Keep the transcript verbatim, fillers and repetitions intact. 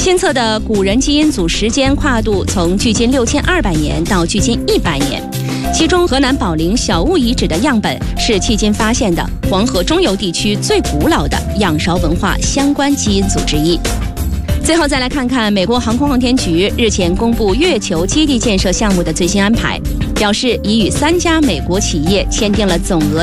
新测的古人基因组时间跨度从距今六千二百年到距今一百年，其中河南宝陵小雾遗址的样本是迄今发现的黄河中游地区最古老的仰韶文化相关基因组之一。最后再来看看美国航空航天局日前公布月球基地建设项目的最新安排，表示已与三家美国企业签订了总额